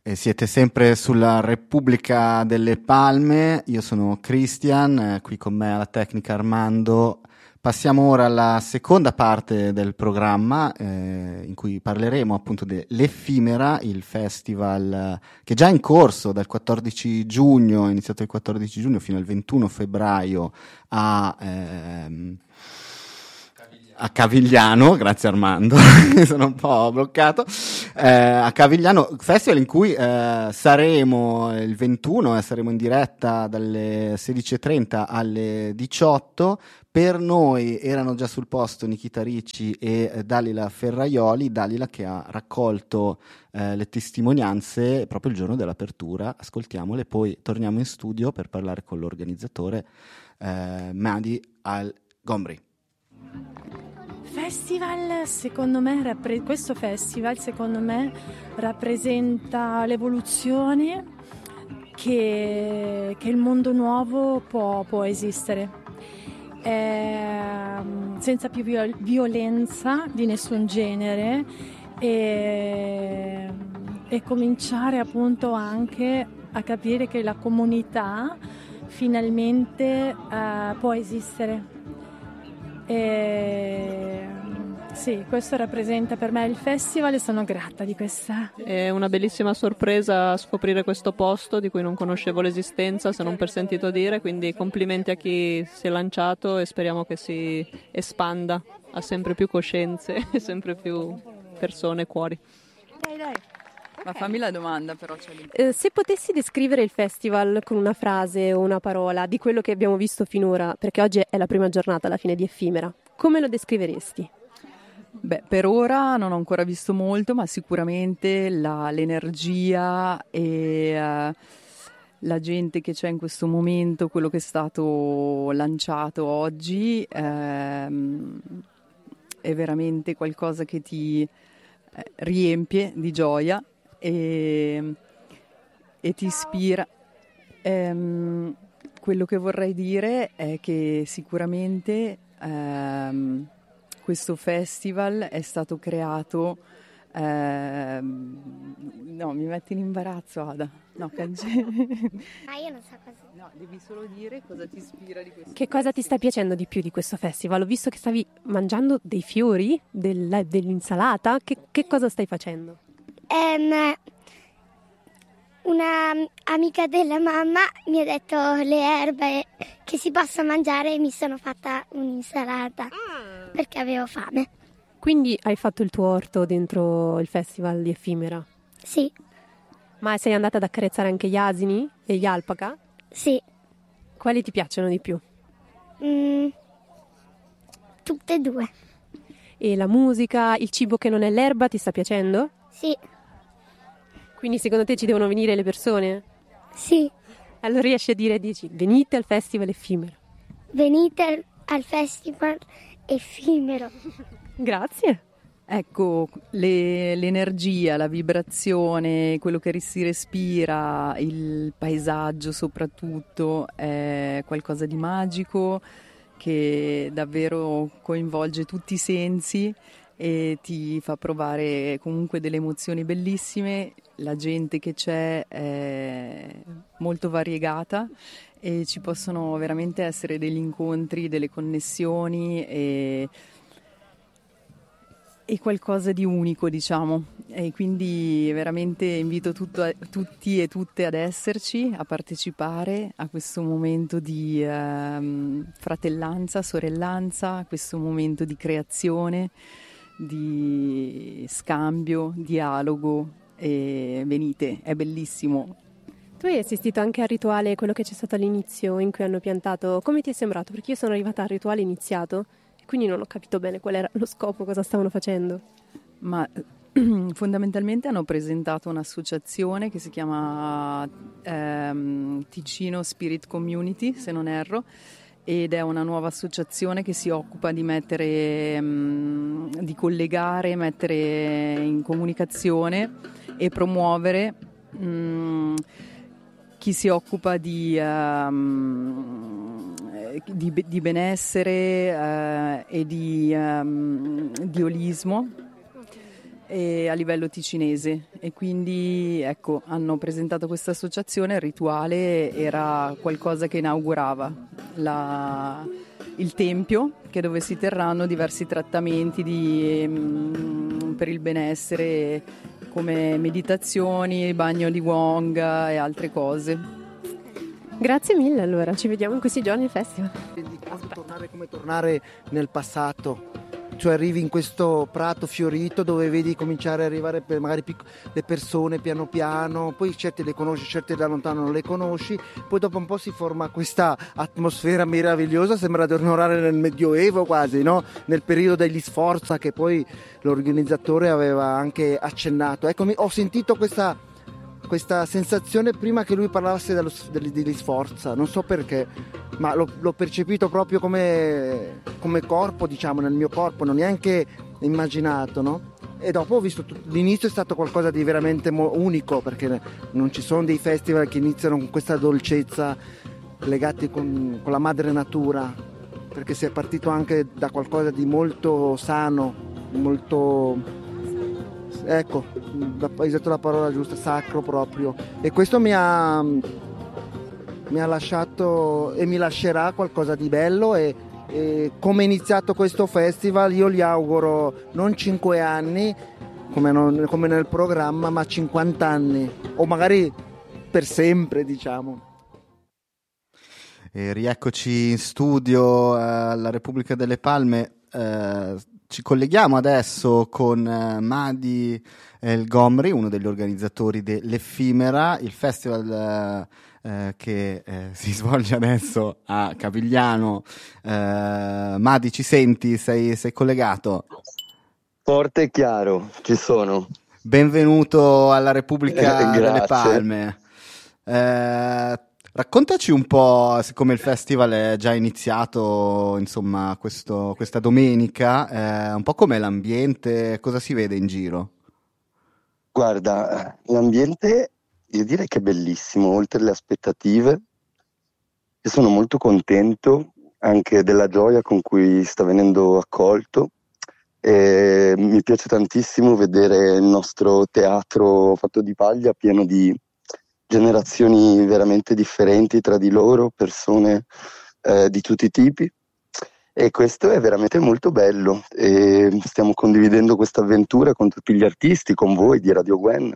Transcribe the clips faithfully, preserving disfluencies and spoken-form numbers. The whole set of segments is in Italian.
E siete sempre sulla Repubblica delle Palme, io sono Christian, eh, qui con me alla tecnica Armando. Passiamo ora alla seconda parte del programma eh, in cui parleremo appunto dell'Effimera, il festival eh, che è già in corso dal quattordici giugno, è iniziato il quattordici giugno fino al ventuno febbraio a... Ehm, a Cavigliano, grazie Armando, sono un po' bloccato, eh, a Cavigliano, festival in cui eh, saremo il ventuno, eh, saremo in diretta dalle sedici e trenta alle diciotto. Per noi erano già sul posto Nikita Ricci e eh, Dalila Ferraioli, Dalila che ha raccolto eh, le testimonianze proprio il giorno dell'apertura, ascoltiamole, poi torniamo in studio per parlare con l'organizzatore eh, Madi Al-Gomri. Festival, secondo me, rappre- questo festival secondo me rappresenta l'evoluzione che, che il mondo nuovo può, può esistere, eh, senza più viol- violenza di nessun genere e, e cominciare appunto anche a capire che la comunità finalmente eh, può esistere. E sì, questo rappresenta per me il festival e sono grata di questa. È una bellissima sorpresa scoprire questo posto di cui non conoscevo l'esistenza, se non per sentito dire, quindi complimenti a chi si è lanciato e speriamo che si espanda a sempre più coscienze e sempre più persone e cuori. Dai, dai. Ma fammi la domanda però. Eh, se potessi descrivere il festival con una frase o una parola di quello che abbiamo visto finora, perché oggi è la prima giornata alla fine di Effimera, come lo descriveresti? Beh, per ora non ho ancora visto molto, ma sicuramente la, l'energia e uh, la gente che c'è in questo momento, quello che è stato lanciato oggi, ehm, è veramente qualcosa che ti eh, riempie di gioia. E, e ti ispira. Ehm, quello che vorrei dire è che sicuramente ehm, questo festival è stato creato ehm, no, mi metti in imbarazzo, Ada. No, cange- Ma io non so cosa. no, devi solo dire cosa ti ispira di questo. Che cosa ti sta piacendo di più di questo festival? Ho visto che stavi mangiando dei fiori, del- dell'insalata. Che, che cosa stai facendo? Um, una amica della mamma mi ha detto le erbe che si possono mangiare e mi sono fatta un'insalata perché avevo fame. Quindi hai fatto il tuo orto dentro il festival di Effimera? Sì. Ma sei andata ad accarezzare anche gli asini e gli alpaca? Sì. Quali ti piacciono di più? Mm, tutte e due. E la musica, il cibo che non è l'erba ti sta piacendo? Sì. Quindi secondo te ci devono venire le persone? Sì. Allora riesci a dire, dici, venite al festival Effimera. Venite al, al festival Effimero. Grazie. Ecco, le, l'energia, la vibrazione, quello che si respira, il paesaggio soprattutto, è qualcosa di magico che davvero coinvolge tutti i sensi e ti fa provare comunque delle emozioni bellissime. La gente che c'è è molto variegata e ci possono veramente essere degli incontri, delle connessioni e, e qualcosa di unico, diciamo. E quindi veramente invito tutto, tutti e tutte ad esserci, a partecipare a questo momento di ehm, fratellanza, sorellanza, a questo momento di creazione, di scambio, dialogo, e venite, è bellissimo. Tu hai assistito anche al rituale, quello che c'è stato all'inizio in cui hanno piantato. Come ti è sembrato? Perché io sono arrivata al rituale iniziato e quindi non ho capito bene qual era lo scopo, cosa stavano facendo. Ma fondamentalmente hanno presentato un'associazione che si chiama ehm, Ticino Spirit Community, se non erro, ed è una nuova associazione che si occupa di mettere, mh, di collegare, mettere in comunicazione e promuovere mh, chi si occupa di, um, di, di benessere uh, e di, um, di olismo. e a livello ticinese, e quindi ecco, hanno presentato questa associazione. Il rituale era qualcosa che inaugurava la, il tempio, che dove si terranno diversi trattamenti di, mh, per il benessere, come meditazioni, bagno di Wong e altre cose. Grazie mille, allora ci vediamo in questi giorni al festival. Quindi quasi tornare come tornare nel passato, cioè arrivi in questo prato fiorito dove vedi cominciare ad arrivare per magari pic- le persone piano piano, poi certe le conosci, certe da lontano non le conosci, poi dopo un po' si forma questa atmosfera meravigliosa, sembra di tornare nel Medioevo quasi, no? Nel periodo degli Sforza, che poi l'organizzatore aveva anche accennato. Ecco, ho sentito questa, questa sensazione prima che lui parlasse dello, degli Sforza, non so perché, ma l'ho, l'ho percepito proprio come, come corpo, diciamo, nel mio corpo, non neanche immaginato, no? E dopo ho visto, tutto, l'inizio è stato qualcosa di veramente mo- unico, perché non ci sono dei festival che iniziano con questa dolcezza legati con, con la madre natura, perché si è partito anche da qualcosa di molto sano, molto, ecco, hai usato la parola giusta, sacro proprio, e questo mi ha... mi ha lasciato e mi lascerà qualcosa di bello, e, e come è iniziato questo festival io gli auguro non cinque anni come, non, come nel programma, ma cinquanta anni, o magari per sempre, diciamo. E rieccoci in studio eh, alla Repubblica delle Palme. Eh, ci colleghiamo adesso con eh, Madi El Gomri, uno degli organizzatori dell'Effimera, il festival eh, eh, che eh, si svolge adesso a Cavigliano. Eh, Madi, ci senti? Sei, sei collegato? Forte e chiaro, ci sono. Benvenuto alla Repubblica Eh, delle grazie. Palme. Eh, raccontaci un po', siccome il festival è già iniziato, insomma, questo, questa domenica, eh, un po' com'è l'ambiente, cosa si vede in giro? Guarda, l'ambiente io direi che è bellissimo, oltre le aspettative, e sono molto contento anche della gioia con cui sta venendo accolto. E mi piace tantissimo vedere il nostro teatro fatto di paglia, pieno di generazioni veramente differenti tra di loro, persone eh, di tutti i tipi, e questo è veramente molto bello, e stiamo condividendo questa avventura con tutti gli artisti, con voi di Radio Gwen,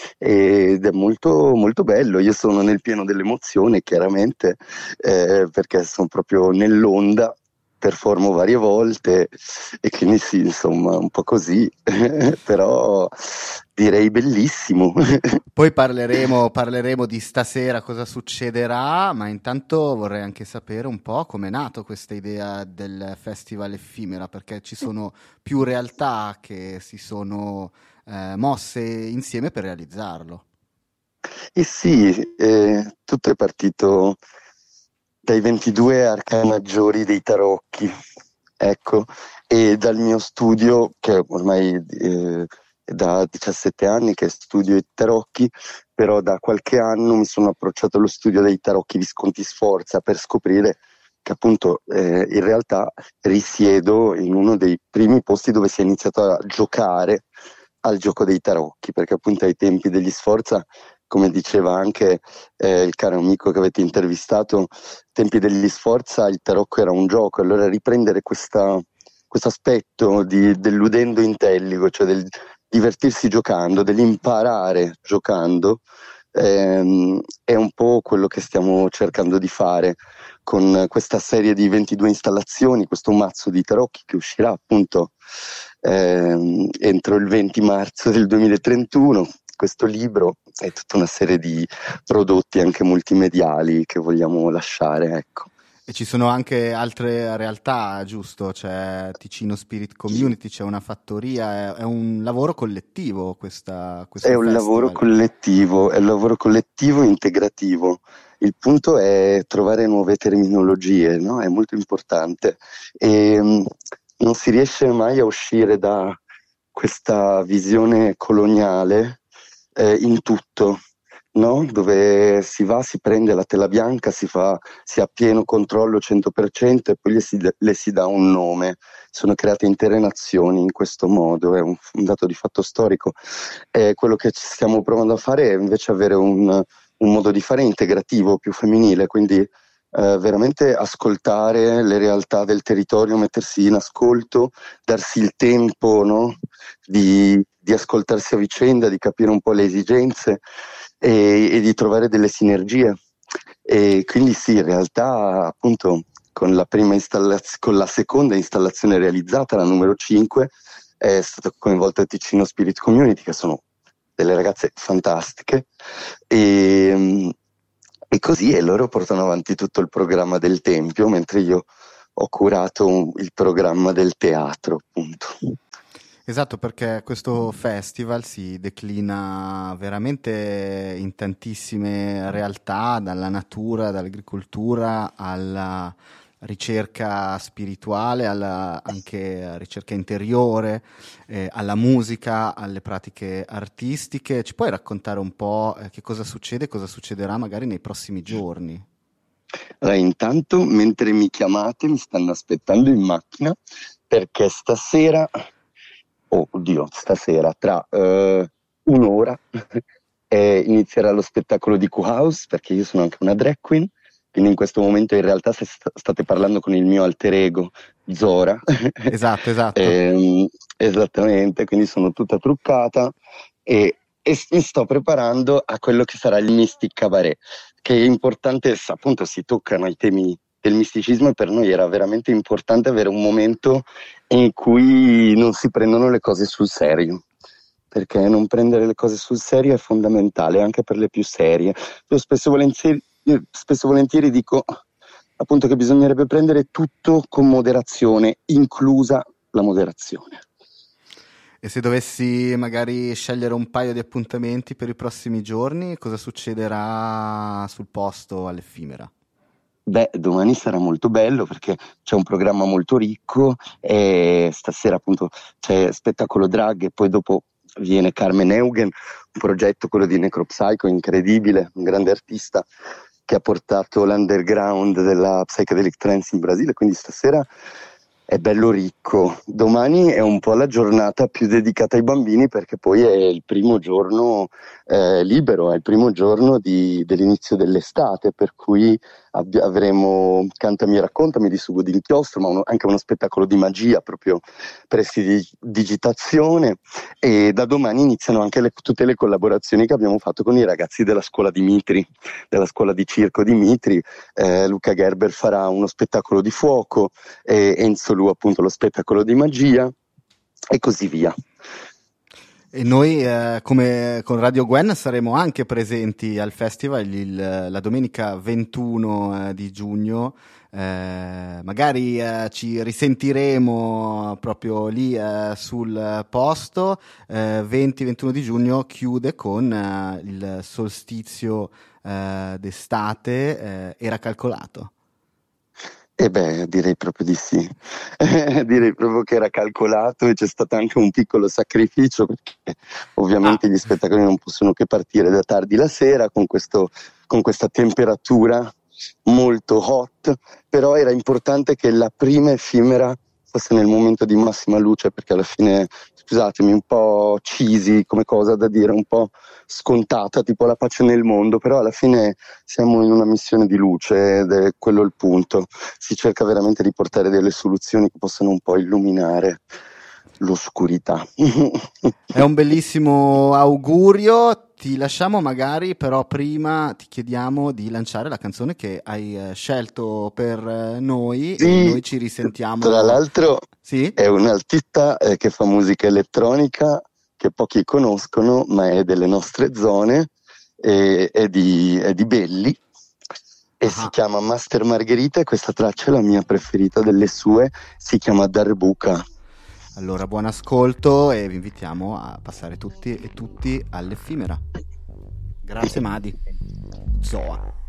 ed è molto molto bello. Io sono nel pieno dell'emozione, chiaramente, eh, perché sono proprio nell'onda, performo varie volte e quindi sì, insomma, un po' così, però direi bellissimo. Poi parleremo, parleremo di stasera, cosa succederà, ma intanto vorrei anche sapere un po' come è nato questa idea del Festival Effimera, perché ci sono più realtà che si sono eh, mosse insieme per realizzarlo. E sì, eh, tutto è partito dai ventidue arcani maggiori dei tarocchi, ecco, e dal mio studio, che ormai eh, è da diciassette anni che studio i tarocchi, però da qualche anno mi sono approcciato allo studio dei tarocchi Visconti Sforza per scoprire che appunto eh, in realtà risiedo in uno dei primi posti dove si è iniziato a giocare al gioco dei tarocchi, perché appunto ai tempi degli Sforza, come diceva anche eh, il caro amico che avete intervistato, ai tempi degli Sforza il tarocco era un gioco, allora riprendere questo aspetto di, dell'udendo intelligo, cioè del divertirsi giocando, dell'imparare giocando, ehm, è un po' quello che stiamo cercando di fare con questa serie di ventidue installazioni, questo mazzo di tarocchi che uscirà appunto ehm, entro il venti marzo del duemilatrentuno. Questo libro è tutta una serie di prodotti anche multimediali che vogliamo lasciare, ecco. E ci sono anche altre realtà, giusto? C'è Ticino Spirit Community, c'è una fattoria, è, è un lavoro collettivo questa, questo È un festival. lavoro collettivo, è un lavoro collettivo integrativo. Il punto è trovare nuove terminologie, no? È molto importante. E mh, non si riesce mai a uscire da questa visione coloniale eh, in tutto. no? Dove si va, si prende la tela bianca, si fa, si ha pieno controllo cento per cento e poi le si, le si dà un nome. Sono create intere nazioni in questo modo, è un, un dato di fatto storico. E quello che ci stiamo provando a fare è invece avere un, un modo di fare integrativo, più femminile, quindi eh, veramente ascoltare le realtà del territorio, mettersi in ascolto, darsi il tempo, no? di, di ascoltarsi a vicenda, di capire un po' le esigenze e, e di trovare delle sinergie. E quindi sì, in realtà appunto con la prima installaz- con la seconda installazione realizzata, la numero cinque, è stato coinvolto il Ticino Spirit Community, che sono delle ragazze fantastiche, e, e così e loro portano avanti tutto il programma del Tempio, mentre io ho curato un, il programma del teatro, appunto. Esatto, perché questo festival si declina veramente in tantissime realtà, dalla natura, dall'agricoltura alla ricerca spirituale, alla anche ricerca interiore, eh, alla musica, alle pratiche artistiche. Ci puoi raccontare un po' eh, che cosa succede, cosa succederà magari nei prossimi giorni? Allora, intanto, mentre mi chiamate, mi stanno aspettando in macchina, perché stasera... Oh, oddio, stasera, tra uh, un'ora eh, inizierà lo spettacolo di Q-House, perché io sono anche una drag queen, quindi in questo momento in realtà se st- state parlando con il mio alter ego, Zora. Esatto, esatto. eh, esattamente, quindi sono tutta truccata e, e mi sto preparando a quello che sarà il Mystic Cabaret, che è importante, appunto si toccano i temi del misticismo e per noi era veramente importante avere un momento in cui non si prendono le cose sul serio, perché non prendere le cose sul serio è fondamentale anche per le più serie. Io spesso volentieri, io spesso volentieri dico appunto che bisognerebbe prendere tutto con moderazione, inclusa la moderazione. E se dovessi magari scegliere un paio di appuntamenti per i prossimi giorni, cosa succederà sul posto all'Effimera? Beh, domani sarà molto bello perché c'è un programma molto ricco e stasera appunto c'è spettacolo drag e poi dopo viene Carmen Eugen, un progetto, quello di Necropsycho, incredibile, un grande artista che ha portato l'underground della psychedelic trance in Brasile, quindi stasera è bello ricco. Domani è un po' la giornata più dedicata ai bambini perché poi è il primo giorno eh, libero, è il primo giorno di, dell'inizio dell'estate, per cui abbi- avremo Cantami e raccontami di Sugo d'inchiostro, ma uno, anche uno spettacolo di magia, proprio prestidigitazione, e da domani iniziano anche le, tutte le collaborazioni che abbiamo fatto con i ragazzi della scuola Dimitri, della scuola di circo Dimitri. eh, Luca Gerber farà uno spettacolo di fuoco, e Enzo Lu appunto lo spettacolo di magia e così via. E noi eh, come con Radio Gwen saremo anche presenti al festival il, la domenica ventuno eh, di giugno, eh, magari eh, ci risentiremo proprio lì eh, sul posto. eh, venti ventuno di giugno chiude con eh, il solstizio eh, d'estate, eh, era calcolato? E beh, direi proprio di sì, direi proprio che era calcolato e c'è stato anche un piccolo sacrificio perché ovviamente ah. gli spettacoli non possono che partire da tardi la sera con, questo, con questa temperatura molto hot, però era importante che la prima effimera fosse nel momento di massima luce perché alla fine, scusatemi, un po' cheesy come cosa da dire, un po' scontata, tipo la pace nel mondo, però alla fine siamo in una missione di luce ed è quello il punto. Si cerca veramente di portare delle soluzioni che possano un po' illuminare l'oscurità. È un bellissimo augurio. Ti lasciamo magari, però prima ti chiediamo di lanciare la canzone che hai eh, scelto per eh, noi, sì, e noi ci risentiamo. Tra l'altro sì? È un artista eh, che fa musica elettronica che pochi conoscono, ma è delle nostre zone, e, è, di, è di Belli e ah. si chiama Master Margherita e questa traccia è la mia preferita delle sue, si chiama Darbuka. Allora, buon ascolto e vi invitiamo a passare tutti e tutti all'Effimera. Grazie Madi. Zoa.